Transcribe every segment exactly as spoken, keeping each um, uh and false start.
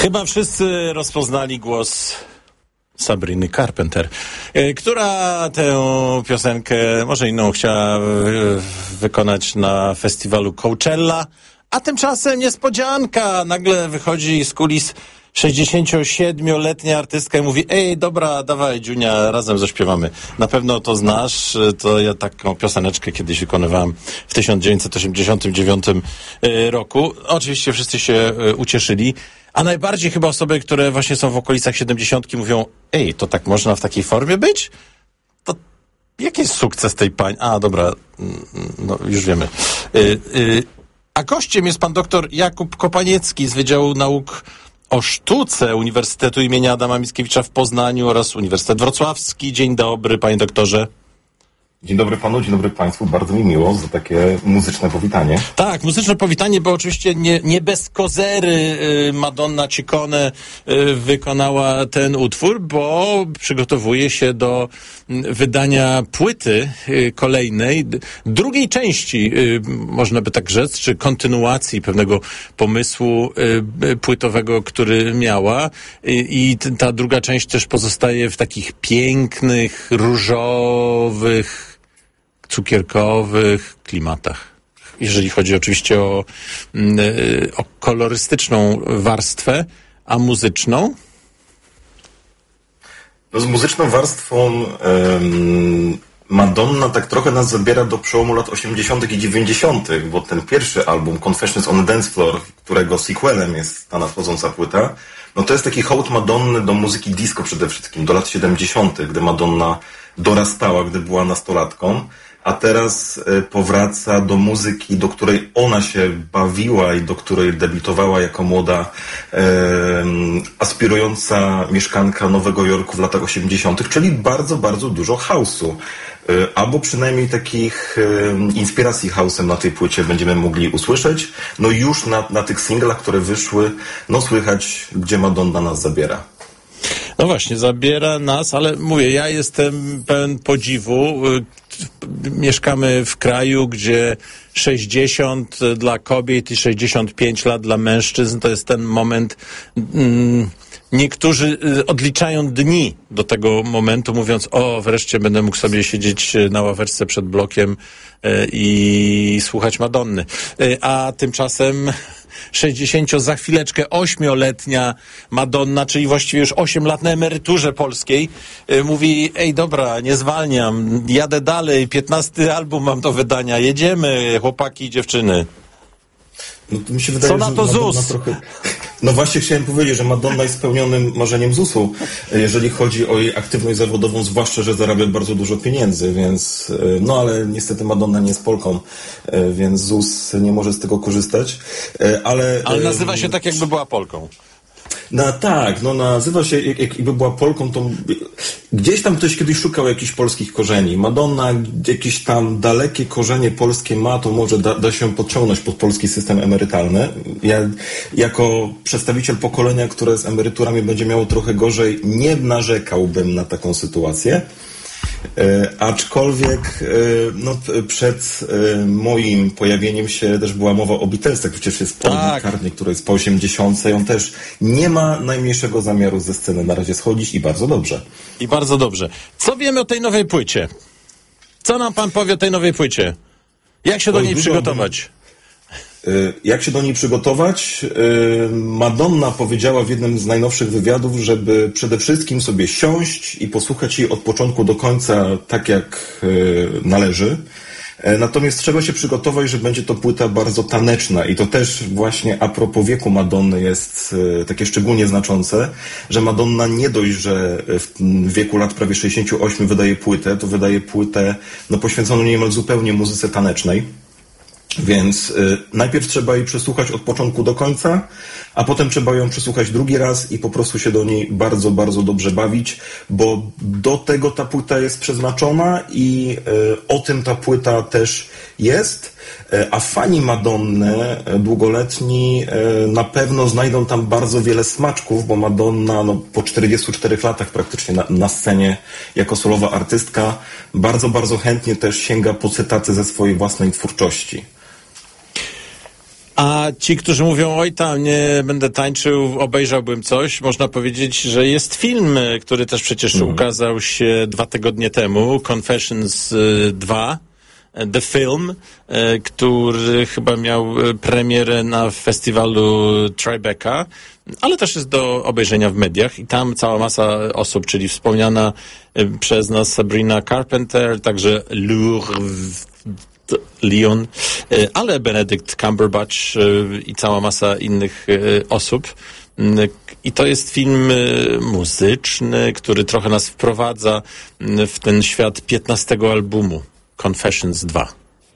Chyba wszyscy rozpoznali głos Sabriny Carpenter, która tę piosenkę, może inną, chciała wykonać na festiwalu Coachella, a tymczasem niespodzianka. Nagle wychodzi z kulis sześćdziesięciosiedmioletnia artystka i mówi: ej, dobra, dawaj, Dziunia, razem zaśpiewamy. Na pewno to znasz, to ja taką pioseneczkę kiedyś wykonywałem w tysiąc dziewięćset osiemdziesiątym dziewiątym roku. Oczywiście wszyscy się ucieszyli, a najbardziej chyba osoby, które właśnie są w okolicach siedemdziesiątki, mówią: ej, to tak można w takiej formie być? To jaki jest sukces tej pani? A, dobra, no już wiemy. Yy, yy, a gościem jest pan doktor Jakub Kopaniecki z Wydziału Nauk o Sztuce Uniwersytetu imienia Adama Mickiewicza w Poznaniu oraz Uniwersytet Wrocławski. Dzień dobry, panie doktorze. Dzień dobry panu, dzień dobry państwu. Bardzo mi miło za takie muzyczne powitanie. Tak, muzyczne powitanie, bo oczywiście nie, nie bez kozery Madonna Ciccone wykonała ten utwór, bo przygotowuje się do wydania płyty kolejnej, drugiej części, można by tak rzec, czy kontynuacji pewnego pomysłu płytowego, który miała. I ta druga część też pozostaje w takich pięknych, różowych, cukierkowych klimatach. Jeżeli chodzi oczywiście o, o kolorystyczną warstwę, a muzyczną? No z muzyczną warstwą um, Madonna tak trochę nas zabiera do przełomu lat osiemdziesiątych i dziewięćdziesiątych, bo ten pierwszy album, Confessions on the Dance Floor, którego sequelem jest ta nadchodząca płyta, no to jest taki hołd Madonny do muzyki disco przede wszystkim, do lat siedemdziesiątych, gdy Madonna dorastała, gdy była nastolatką, a teraz powraca do muzyki, do której ona się bawiła i do której debiutowała jako młoda e, aspirująca mieszkanka Nowego Jorku w latach osiemdziesiątych, czyli bardzo, bardzo dużo house'u. E, albo przynajmniej takich e, inspiracji house'em na tej płycie będziemy mogli usłyszeć. No już na, na tych singlach, które wyszły, no słychać, gdzie Madonna nas zabiera. No właśnie, zabiera nas, ale mówię, ja jestem pełen podziwu. Mieszkamy w kraju, gdzie sześćdziesiąt dla kobiet i sześćdziesiąt pięć lat dla mężczyzn to jest ten moment. Mm, niektórzy odliczają dni do tego momentu, mówiąc: o, wreszcie będę mógł sobie siedzieć na ławeczce przed blokiem i słuchać Madonny. A tymczasem sześćdziesięcio, za chwileczkę ośmioletnia Madonna, czyli właściwie już osiem lat na emeryturze polskiej, mówi: ej, dobra, nie zwalniam, jadę dalej, piętnasty album mam do wydania, jedziemy, chłopaki i dziewczyny. No to mi się wydaje, co na to że ZUS? Trochę... No właśnie chciałem powiedzieć, że Madonna jest spełnionym marzeniem zusu, jeżeli chodzi o jej aktywność zawodową, zwłaszcza, że zarabia bardzo dużo pieniędzy, więc no ale niestety Madonna nie jest Polką, więc ZUS nie może z tego korzystać, ale... Ale nazywa się tak, jakby była Polką. No tak, no nazywa się, jak, jakby była Polką, to gdzieś tam ktoś kiedyś szukał jakichś polskich korzeni. Madonna jakieś tam dalekie korzenie polskie ma, to może da, da się podciągnąć pod polski system emerytalny. Ja jako przedstawiciel pokolenia, które z emeryturami będzie miało trochę gorzej, nie narzekałbym na taką sytuację. E, aczkolwiek e, no, przed e, moim pojawieniem się też była mowa o Beatlesach. Przecież jest Paul tak. McCartney, który jest po osiemdziesiątce i on też nie ma najmniejszego zamiaru ze sceny na razie schodzić i bardzo dobrze. I bardzo dobrze. Co wiemy o tej nowej płycie? Co nam pan powie o tej nowej płycie? Jak się do niej przygotować? Jak się do niej przygotować? Madonna powiedziała w jednym z najnowszych wywiadów, żeby przede wszystkim sobie siąść i posłuchać jej od początku do końca tak, jak należy. Natomiast trzeba się przygotować, że będzie to płyta bardzo taneczna i to też właśnie a propos wieku Madonny jest takie szczególnie znaczące, że Madonna nie dość, że w wieku lat prawie sześćdziesięciu ośmiu wydaje płytę, to wydaje płytę no, poświęconą niemal zupełnie muzyce tanecznej. Więc y, najpierw trzeba jej przesłuchać od początku do końca, a potem trzeba ją przesłuchać drugi raz i po prostu się do niej bardzo, bardzo dobrze bawić, bo do tego ta płyta jest przeznaczona i y, o tym ta płyta też jest. Y, a fani Madonny, y, długoletni, y, na pewno znajdą tam bardzo wiele smaczków, bo Madonna no, po czterdziestu czterech latach praktycznie na, na scenie jako solowa artystka bardzo, bardzo chętnie też sięga po cytaty ze swojej własnej twórczości. A ci, którzy mówią, oj tam, nie będę tańczył, obejrzałbym coś, można powiedzieć, że jest film, który też przecież mm. ukazał się dwa tygodnie temu, Confessions dwa, The Film, który chyba miał premierę na festiwalu Tribeca, ale też jest do obejrzenia w mediach i tam cała masa osób, czyli wspomniana przez nas Sabrina Carpenter, także Lourdes Leon, ale Benedict Cumberbatch i cała masa innych osób. I to jest film muzyczny, który trochę nas wprowadza w ten świat piętnastego albumu Confessions dwa.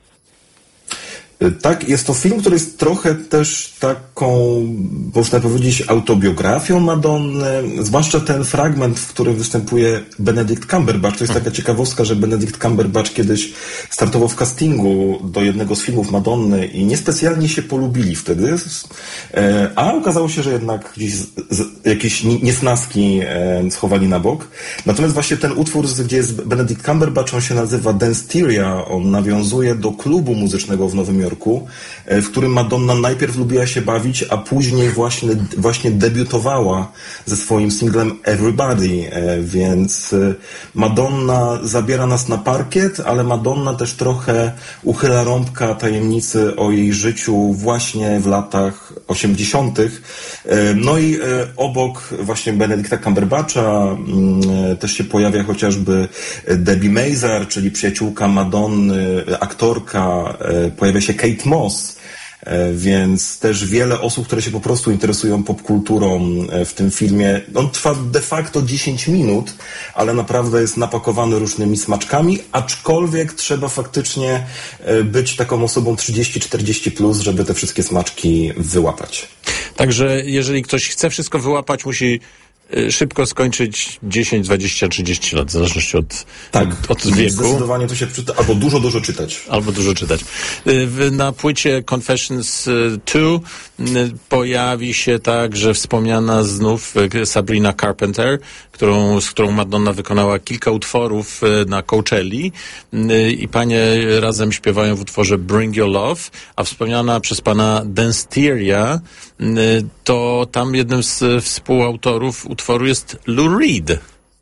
Tak, jest to film, który jest trochę też taką, można powiedzieć, autobiografią Madonny, zwłaszcza ten fragment, w którym występuje Benedict Cumberbatch. To jest taka ciekawostka, że Benedict Cumberbatch kiedyś startował w castingu do jednego z filmów Madonny i niespecjalnie się polubili wtedy, a okazało się, że jednak gdzieś jakieś niesnaski schowali na bok. Natomiast właśnie ten utwór, gdzie jest Benedict Cumberbatch, on się nazywa Danceteria, on nawiązuje do klubu muzycznego w Nowym Jorku, w którym Madonna najpierw lubiła się bawić, a później właśnie, właśnie debiutowała ze swoim singlem Everybody, więc Madonna zabiera nas na parkiet, ale Madonna też trochę uchyla rąbka tajemnicy o jej życiu właśnie w latach osiemdziesiątych. No i obok właśnie Benedicta Cumberbatcha też się pojawia chociażby Debbie Mazar, czyli przyjaciółka Madonny, aktorka, pojawia się Kate Moss, więc też wiele osób, które się po prostu interesują popkulturą w tym filmie. On trwa de facto dziesięć minut, ale naprawdę jest napakowany różnymi smaczkami, aczkolwiek trzeba faktycznie być taką osobą trzydzieści czterdzieści plus, żeby te wszystkie smaczki wyłapać. Także jeżeli ktoś chce wszystko wyłapać, musi szybko skończyć dziesięć, dwadzieścia, trzydzieści lat, w zależności od, tak, od, od wieku. Zdecydowanie to się przyda, albo dużo, dużo czytać. Albo dużo czytać. Na płycie Confessions dwa pojawi się także wspomniana znów Sabrina Carpenter, którą, z którą Madonna wykonała kilka utworów na Coachelli i panie razem śpiewają w utworze Bring Your Love, a wspomniana przez pana Danceteria, to tam jednym z współautorów utworu jest Lou Reed.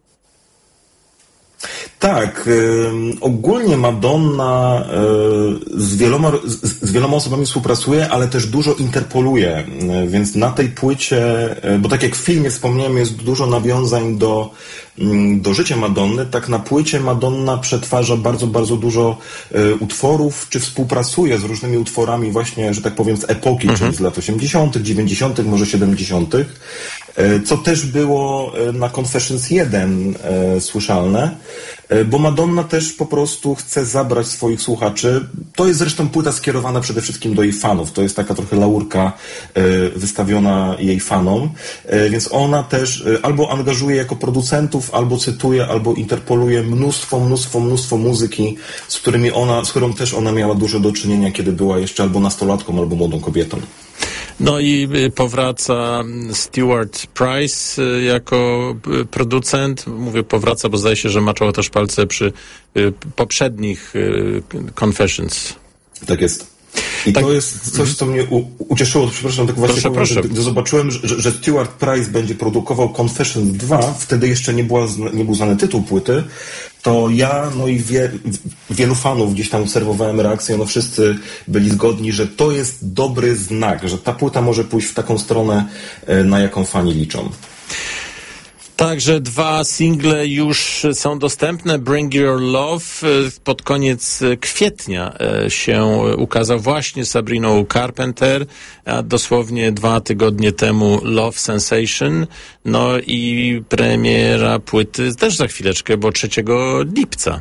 Tak, y, ogólnie Madonna y, z, wieloma, z, z wieloma osobami współpracuje, ale też dużo interpoluje, y, więc na tej płycie, y, bo tak jak w filmie wspomniałem, jest dużo nawiązań do, y, do życia Madonny, tak na płycie Madonna przetwarza bardzo, bardzo dużo y, utworów, czy współpracuje z różnymi utworami właśnie, że tak powiem, z epoki, mhm. czyli z lat osiemdziesiątych, dziewięćdziesiątych, może siedemdziesiątych, y, co też było y, na Confessions jeden y, słyszalne. Bo Madonna też po prostu chce zabrać swoich słuchaczy. To jest zresztą płyta skierowana przede wszystkim do jej fanów. To jest taka trochę laurka wystawiona jej fanom. Więc ona też albo angażuje jako producentów, albo cytuje, albo interpoluje mnóstwo, mnóstwo, mnóstwo muzyki, z którymi ona, z którą też ona miała dużo do czynienia, kiedy była jeszcze albo nastolatką, albo młodą kobietą. No i powraca Stuart Price jako producent. Mówię powraca, bo zdaje się, że maczał też palce przy poprzednich Confessions. Tak jest. I tak, to jest coś, co mnie u, ucieszyło, przepraszam, tak właśnie proszę, powiem, proszę. Że, gdy zobaczyłem, że, że Stuart Price będzie produkował Confessions dwa, wtedy jeszcze nie, była, nie był znany tytuł płyty, to ja, no i wie, wielu fanów gdzieś tam obserwowałem reakcję, no wszyscy byli zgodni, że to jest dobry znak, że ta płyta może pójść w taką stronę, na jaką fani liczą. Także dwa single już są dostępne. Bring Your Love pod koniec kwietnia się ukazał właśnie z Sabriną Carpenter, a dosłownie dwa tygodnie temu Love Sensation. No i premiera płyty też za chwileczkę, bo trzeciego lipca.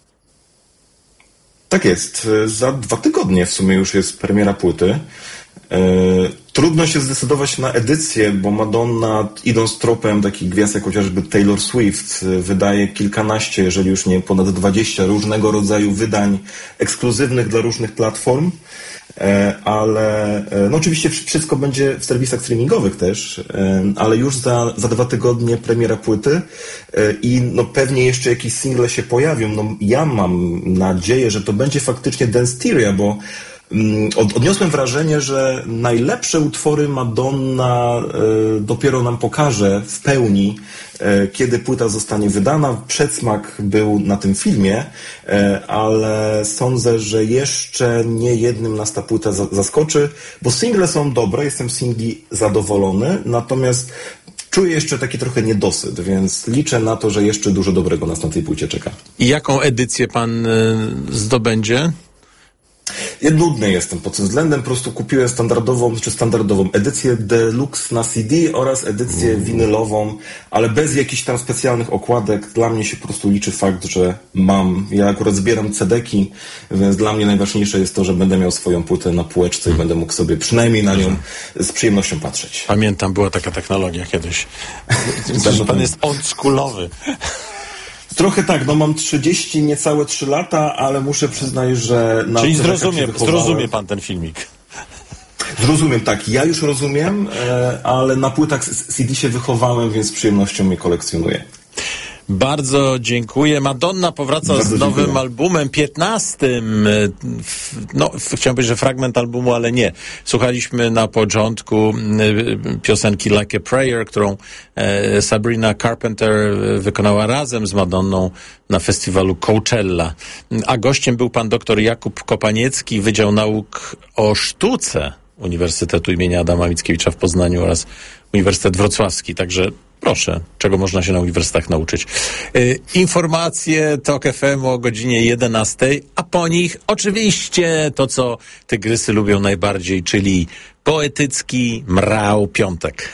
Tak jest. Za dwa tygodnie w sumie już jest premiera płyty. Trudno się zdecydować na edycję, bo Madonna, idąc tropem takich gwiazd jak chociażby Taylor Swift, wydaje kilkanaście, jeżeli już nie ponad dwadzieścia różnego rodzaju wydań ekskluzywnych dla różnych platform, ale no oczywiście wszystko będzie w serwisach streamingowych też, ale już za, za dwa tygodnie premiera płyty i no pewnie jeszcze jakieś single się pojawią. No ja mam nadzieję, że to będzie faktycznie Danceteria, bo Od, odniosłem wrażenie, że najlepsze utwory Madonna y, dopiero nam pokaże w pełni, y, kiedy płyta zostanie wydana. Przedsmak był na tym filmie, y, ale sądzę, że jeszcze nie jednym nas ta płyta za, zaskoczy, bo single są dobre, jestem z singli zadowolony, natomiast czuję jeszcze taki trochę niedosyt, więc liczę na to, że jeszcze dużo dobrego nas na tej płycie czeka. I jaką edycję pan y, zdobędzie? Ja nudny jestem pod tym względem, po prostu kupiłem standardową, czy standardową edycję deluxe na C D oraz edycję mm. winylową, ale bez jakichś tam specjalnych okładek. Dla mnie się po prostu liczy fakt, że mam. Ja akurat zbieram cedeki, więc dla mnie najważniejsze jest to, że będę miał swoją płytę na półeczce mm. i będę mógł sobie przynajmniej na nią z przyjemnością patrzeć. Pamiętam, była taka technologia kiedyś. Że pan jest oldschoolowy. Trochę tak, no mam trzydzieści, niecałe trzy lata, ale muszę przyznać, że... Na Czyli zrozumie, zrozumie pan ten filmik. Zrozumiem, tak. Ja już rozumiem, ale na płytach C D się wychowałem, więc z przyjemnością je kolekcjonuję. Bardzo dziękuję. Madonna powraca Bardzo z nowym dziękuję. albumem, piętnastym. No, chciałem powiedzieć, że fragment albumu, ale nie. Słuchaliśmy na początku piosenki Like a Prayer, którą Sabrina Carpenter wykonała razem z Madonną na festiwalu Coachella. A gościem był pan dr Jakub Kopaniecki, Wydział Nauk o Sztuce Uniwersytetu imienia Adama Mickiewicza w Poznaniu oraz Uniwersytet Wrocławski. Także proszę, czego można się na uniwersytetach nauczyć. Yy, informacje TOK F M o godzinie jedenastej, a po nich oczywiście to, co tygrysy lubią najbardziej, czyli poetycki mrał piątek.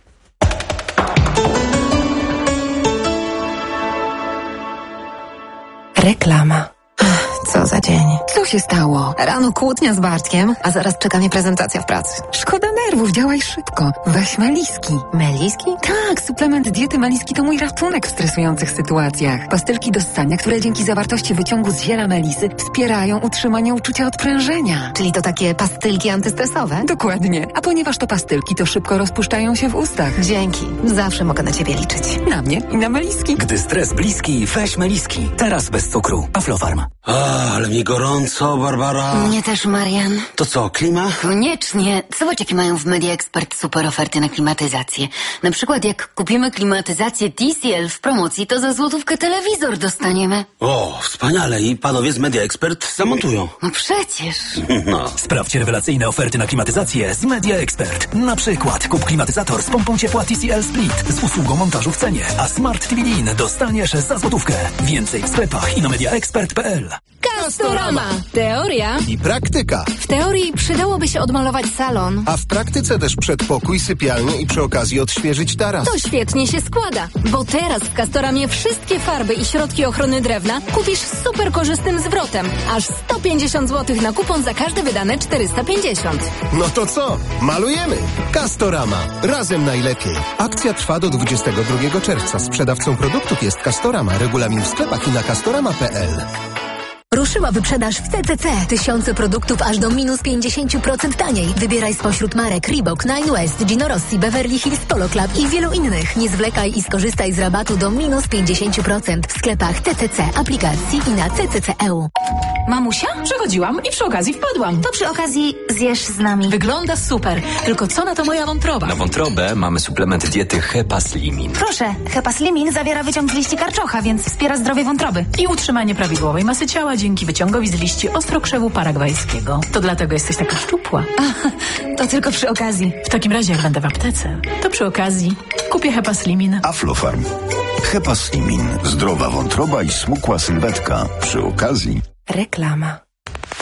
Reklama. Co za dzień. Co się stało? Rano kłótnia z Bartkiem, a zaraz czeka mnie prezentacja w pracy. Szkoda nerwów, działaj szybko. Weź Meliski. Meliski? Tak, suplement diety Meliski to mój ratunek w stresujących sytuacjach. Pastylki do ssania, które dzięki zawartości wyciągu z ziela melisy wspierają utrzymanie uczucia odprężenia. Czyli to takie pastylki antystresowe? Dokładnie. A ponieważ to pastylki, to szybko rozpuszczają się w ustach. Dzięki. Zawsze mogę na ciebie liczyć. Na mnie i na Meliski. Gdy stres bliski, weź Meliski. Teraz bez cukru. Aflofarm. A, ale mi gorąco, Barbara. Mnie też, Marian. To co, klima? Koniecznie. Zobacz, jakie mają w Media Expert super oferty na klimatyzację. Na przykład jak kupimy klimatyzację T C L w promocji, to za złotówkę telewizor dostaniemy. O, wspaniale. I panowie z Media Expert zamontują. No przecież. No. Sprawdź rewelacyjne oferty na klimatyzację z Media Expert. Na przykład kup klimatyzator z pompą ciepła T C L Split z usługą montażu w cenie, a Smart T V D dostaniesz za złotówkę. Więcej w sklepach i na media expert kropka p l. Castorama. Teoria i praktyka. W teorii przydałoby się odmalować salon. A w praktyce też przedpokój, sypialnię i przy okazji odświeżyć taras. To świetnie się składa, bo teraz w Castoramie wszystkie farby i środki ochrony drewna kupisz z super korzystnym zwrotem. Aż sto pięćdziesiąt złotych na kupon za każde wydane czterysta pięćdziesiąt. No to co? Malujemy! Castorama. Razem najlepiej. Akcja trwa do dwudziestego drugiego czerwca. Sprzedawcą produktów jest Castorama. Regulamin w sklepach i na castorama kropka p l. Ruszyła wyprzedaż w C C C. Tysiące produktów aż do minus pięćdziesiąt procent taniej. Wybieraj spośród marek Reebok, Nine West, Gino Rossi, Beverly Hills Polo Club i wielu innych. Nie zwlekaj i skorzystaj z rabatu do minus pięćdziesiąt procent w sklepach C C C, aplikacji i na C C C kropka e u. Mamusia? Przechodziłam i przy okazji wpadłam. To przy okazji zjesz z nami. Wygląda super. Tylko co na to moja wątroba? Na wątrobę mamy suplement diety Hepaslimin. Proszę, Hepaslimin zawiera wyciąg z liści karczocha, więc wspiera zdrowie wątroby. I utrzymanie prawidłowej masy ciała dzięki wyciągowi z liści ostrokrzewu paragwajskiego. To dlatego jesteś taka szczupła. A, to tylko przy okazji. W takim razie, jak będę w aptece, to przy okazji kupię Hepaslimin. Aflofarm. Hepaslimin. Zdrowa wątroba i smukła sylwetka. Przy okazji. Reklama.